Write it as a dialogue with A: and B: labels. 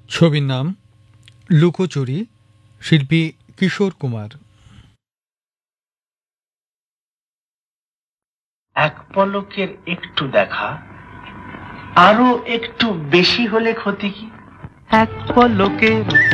A: ছবির নাম লুকোচুরি, শিল্পী কিশোর কুমার।
B: এক পলকের একটু দেখা, আরো একটু বেশি হলে ক্ষতি কি? এক পলকের